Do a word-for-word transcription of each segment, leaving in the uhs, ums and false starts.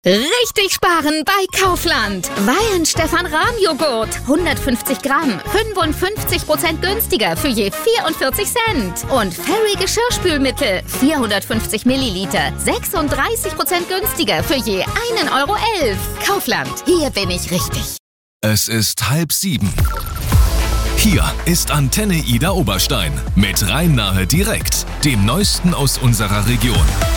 Richtig sparen bei Kaufland. Weihen Stefan Rahm Joghurt. hundertfünfzig Gramm. fünfundfünfzig Prozent günstiger für je vierundvierzig Cent. Und Fairy Geschirrspülmittel. vierhundertfünfzig Milliliter. sechsunddreißig Prozent günstiger für je einen Euro elf. Kaufland. Hier bin ich richtig. Es ist halb sieben. Hier ist Antenne Ida Oberstein mit Rhein-Nahe direkt, dem Neuesten aus unserer Region.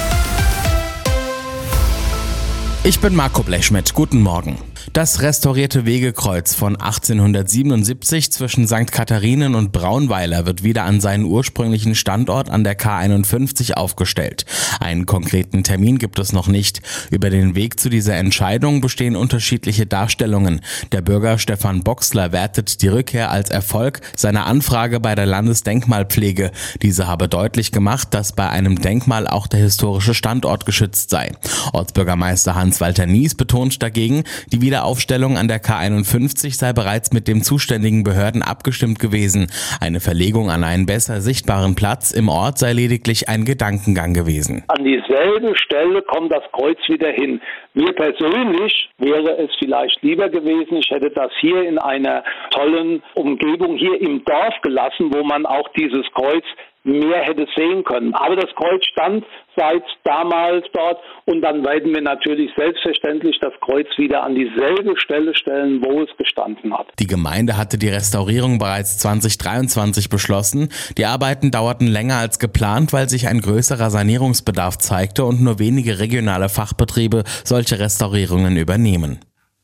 Ich bin Marco Blechschmidt. Guten Morgen. Das restaurierte Wegekreuz von achtzehnhundertsiebenundsiebzig zwischen Sankt Katharinen und Braunweiler wird wieder an seinen ursprünglichen Standort an der K einundfünfzig aufgestellt. Einen konkreten Termin gibt es noch nicht. Über den Weg zu dieser Entscheidung bestehen unterschiedliche Darstellungen. Der Bürger Stefan Boxler wertet die Rückkehr als Erfolg seiner Anfrage bei der Landesdenkmalpflege. Diese habe deutlich gemacht, dass bei einem Denkmal auch der historische Standort geschützt sei. Ortsbürgermeister Hans-Walter Nies betont dagegen, die Wiederaufstellung an der K einundfünfzig sei bereits mit den zuständigen Behörden abgestimmt gewesen. Eine Verlegung an einen besser sichtbaren Platz im Ort sei lediglich ein Gedankengang gewesen. An dieselbe Stelle kommt das Kreuz wieder hin. Mir persönlich wäre es vielleicht lieber gewesen, ich hätte das hier in einer tollen Umgebung hier im Dorf gelassen, wo man auch dieses Kreuz mehr hätte sehen können. Aber das Kreuz stand seit damals dort und dann werden wir natürlich selbstverständlich das Kreuz wieder an dieselbe Stelle stellen, wo es gestanden hat. Die Gemeinde hatte die Restaurierung bereits zwanzig dreiundzwanzig beschlossen. Die Arbeiten dauerten länger als geplant, weil sich ein größerer Sanierungsbedarf zeigte und nur wenige regionale Fachbetriebe solche Restaurierungen übernehmen.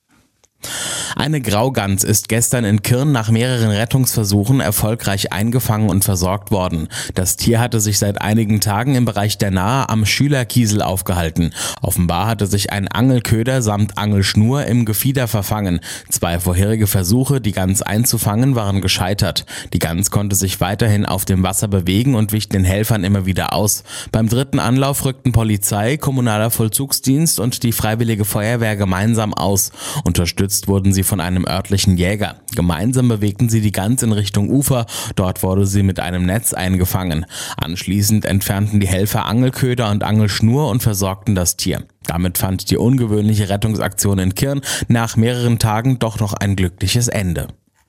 Eine Graugans ist gestern in Kirn nach mehreren Rettungsversuchen erfolgreich eingefangen und versorgt worden. Das Tier hatte sich seit einigen Tagen im Bereich der Nahe am Schülerkiesel aufgehalten. Offenbar hatte sich ein Angelköder samt Angelschnur im Gefieder verfangen. Zwei vorherige Versuche, die Gans einzufangen, waren gescheitert. Die Gans konnte sich weiterhin auf dem Wasser bewegen und wich den Helfern immer wieder aus. Beim dritten Anlauf rückten Polizei, kommunaler Vollzugsdienst und die Freiwillige Feuerwehr gemeinsam aus. Unterstützt wurden sie von einem örtlichen Jäger. Gemeinsam bewegten sie die Gans in Richtung Ufer. Dort wurde sie mit einem Netz eingefangen. Anschließend entfernten die Helfer Angelköder und Angelschnur und versorgten das Tier. Damit fand die ungewöhnliche Rettungsaktion in Kirn nach mehreren Tagen doch noch ein glückliches Ende.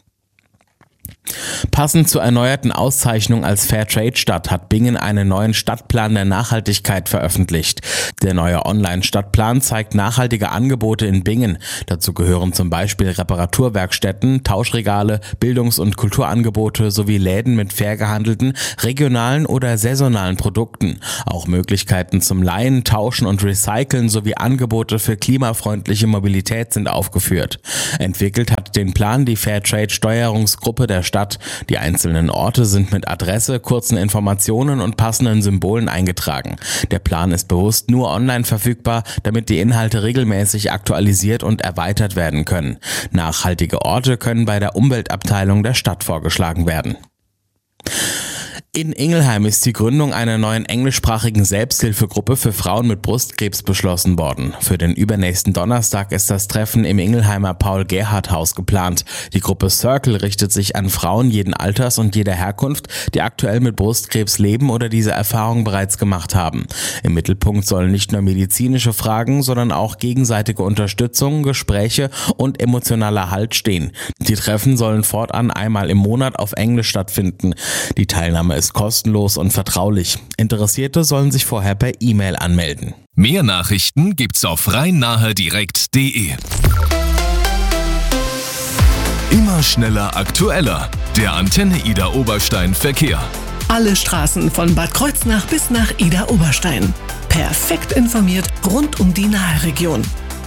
Passend zur erneuerten Auszeichnung als Fairtrade-Stadt hat Bingen einen neuen Stadtplan der Nachhaltigkeit veröffentlicht. Der neue Online-Stadtplan zeigt nachhaltige Angebote in Bingen. Dazu gehören zum Beispiel Reparaturwerkstätten, Tauschregale, Bildungs- und Kulturangebote sowie Läden mit fair gehandelten, regionalen oder saisonalen Produkten. Auch Möglichkeiten zum Leihen, Tauschen und Recyceln sowie Angebote für klimafreundliche Mobilität sind aufgeführt. Entwickelt hat den Plan die Fairtrade-Steuerungsgruppe der Stadt. Die einzelnen Orte sind mit Adresse, kurzen Informationen und passenden Symbolen eingetragen. Der Plan ist bewusst nur online verfügbar, damit die Inhalte regelmäßig aktualisiert und erweitert werden können. Nachhaltige Orte können bei der Umweltabteilung der Stadt vorgeschlagen werden. In Ingelheim ist die Gründung einer neuen englischsprachigen Selbsthilfegruppe für Frauen mit Brustkrebs beschlossen worden. Für den übernächsten Donnerstag ist das Treffen im Ingelheimer Paul-Gerhardt-Haus geplant. Die Gruppe Circle richtet sich an Frauen jeden Alters und jeder Herkunft, die aktuell mit Brustkrebs leben oder diese Erfahrung bereits gemacht haben. Im Mittelpunkt sollen nicht nur medizinische Fragen, sondern auch gegenseitige Unterstützung, Gespräche und emotionaler Halt stehen. Die Treffen sollen fortan einmal im Monat auf Englisch stattfinden. Die Teilnahme ist ist kostenlos und vertraulich. Interessierte sollen sich vorher per E-Mail anmelden. Mehr Nachrichten gibt's auf rhein-nahe direkt punkt de. Immer schneller, aktueller. Der Antenne Ida Oberstein Verkehr. Alle Straßen von Bad Kreuznach bis nach Ida Oberstein. Perfekt informiert rund um die Nahe-Region.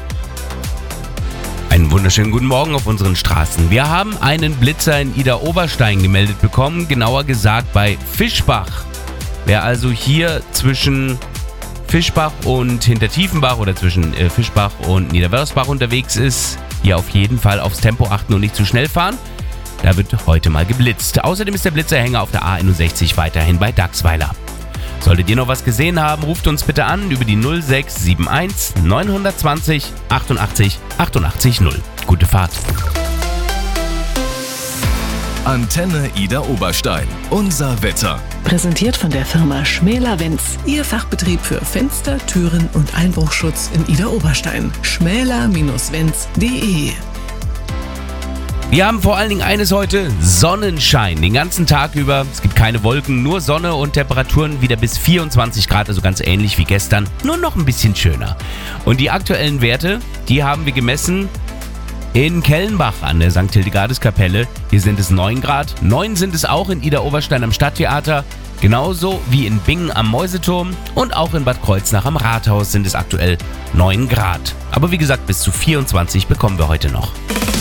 Einen wunderschönen guten Morgen auf unseren Straßen. Wir haben einen Blitzer in Ida Oberstein gemeldet bekommen, genauer gesagt bei Fischbach. Wer also hier zwischen Fischbach und Hintertiefenbach oder zwischen äh, Fischbach und Niederwörsbach unterwegs ist, hier auf jeden Fall aufs Tempo achten und nicht zu schnell fahren. Da wird heute mal geblitzt. Außerdem ist der Blitzerhänger auf der A einundsechzig weiterhin bei Dachsweiler. Solltet ihr noch was gesehen haben, ruft uns bitte an über die null sechs sieben eins neun zwei null achtundachtzig achtundachtzig null. Gute Fahrt. Antenne Ida Oberstein. Unser Wetter. Präsentiert von der Firma Schmäler-Wenz. Ihr Fachbetrieb für Fenster, Türen und Einbruchschutz in Idar-Oberstein. schmäler Bindestrich wenz punkt de. Wir haben vor allen Dingen eines heute, Sonnenschein, den ganzen Tag über. Es gibt keine Wolken, nur Sonne und Temperaturen wieder bis vierundzwanzig Grad, also ganz ähnlich wie gestern, nur noch ein bisschen schöner. Und die aktuellen Werte, die haben wir gemessen in Kellenbach an der Sankt Hildegardes-Kapelle. Hier sind es neun Grad, neun sind es auch in Idar-Oberstein am Stadttheater, genauso wie in Bingen am Mäuseturm und auch in Bad Kreuznach am Rathaus sind es aktuell neun Grad. Aber wie gesagt, bis zu vierundzwanzig bekommen wir heute noch.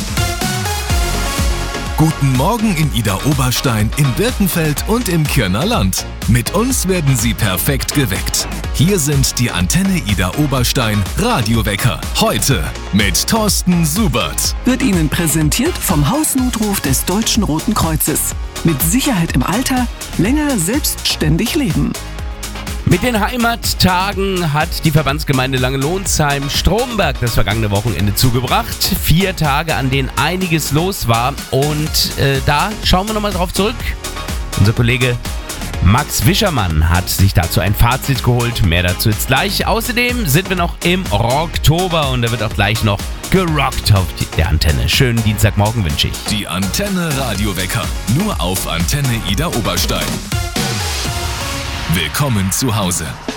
Guten Morgen in Idar-Oberstein, in Birkenfeld und im Kirner Land. Mit uns werden Sie perfekt geweckt. Hier sind die Antenne Idar-Oberstein Radiowecker. Heute mit Thorsten Subert. Wird Ihnen präsentiert vom Hausnotruf des Deutschen Roten Kreuzes. Mit Sicherheit im Alter, länger selbstständig leben. Mit den Heimattagen hat die Verbandsgemeinde Langelonsheim-Stromberg das vergangene Wochenende zugebracht. Vier Tage, an denen einiges los war. Und äh, da schauen wir nochmal drauf zurück. Unser Kollege Max Wischermann hat sich dazu ein Fazit geholt. Mehr dazu jetzt gleich. Außerdem sind wir noch im Rocktober und da wird auch gleich noch gerockt auf der Antenne. Schönen Dienstagmorgen wünsche ich. Die Antenne Radiowecker. Nur auf Antenne Idar-Oberstein. Willkommen zu Hause.